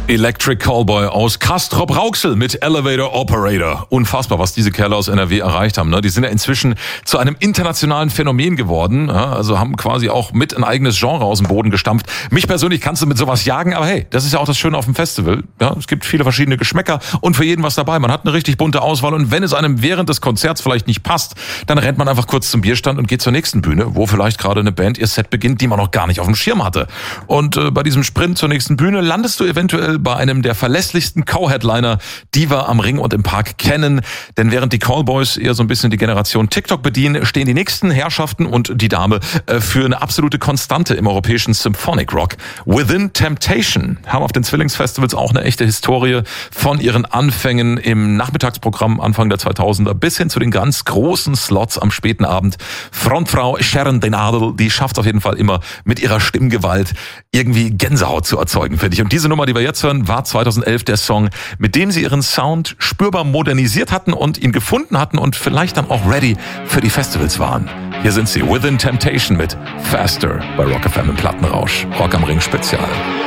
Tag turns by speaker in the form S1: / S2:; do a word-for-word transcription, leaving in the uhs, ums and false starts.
S1: Electric Callboy aus Castrop-Rauxel mit Elevator Operator. Unfassbar, was diese Kerle aus N R W erreicht haben. Ne? Die sind ja inzwischen zu einem internationalen Phänomen geworden. Ja? Also haben quasi auch mit ein eigenes Genre aus dem Boden gestampft. Mich persönlich kannst du mit sowas jagen, aber hey, das ist ja auch das Schöne auf dem Festival. Ja? Es gibt viele verschiedene Geschmäcker und für jeden was dabei. Man hat eine richtig bunte Auswahl und wenn es einem während des Konzerts vielleicht nicht passt, dann rennt man einfach kurz zum Bierstand und geht zur nächsten Bühne, wo vielleicht gerade eine Band ihr Set beginnt, die man noch gar nicht auf dem Schirm hatte. Und äh, bei diesem Sprint zur nächsten Bühne landest du eventuell bei einem der verlässlichsten Co-Headliner, die wir am Ring und im Park kennen. Denn während die Callboys eher so ein bisschen die Generation TikTok bedienen, stehen die nächsten Herrschaften und die Dame äh, für eine absolute Konstante im europäischen Symphonic Rock. Within Temptation haben auf den Zwillingsfestivals auch eine echte Historie von ihren Anfängen im Nachmittagsprogramm Anfang der zweitausender bis hin zu den ganz großen Slots am späten Abend. Frontfrau Sharon Den Adel, die schafft auf jeden Fall immer mit ihrer Stimmgewalt irgendwie Gänsehaut zu erzeugen, finde ich. Und diese Nummer, die wir jetzt hören, war zweitausendelf der Song, mit dem sie ihren Sound spürbar modernisiert hatten und ihn gefunden hatten und vielleicht dann auch ready für die Festivals waren. Hier sind sie, Within Temptation mit Faster bei Rock F M im Plattenrausch. Rock am Ring Spezial.